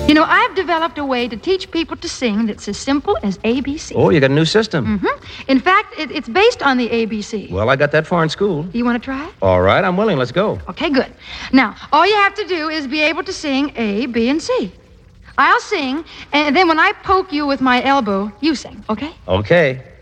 You know, I've developed a way to teach people to sing that's as simple as ABC. Oh, you got a new system. Mm-hmm. In fact, it's based on the ABC. Well, I got that far in school. You want to try it? All right, I'm willing. Let's go. Okay, good. Now, all you have to do is be able to sing A, B, and C. I'll sing, and then when I poke you with my elbow, you sing, okay? Okay.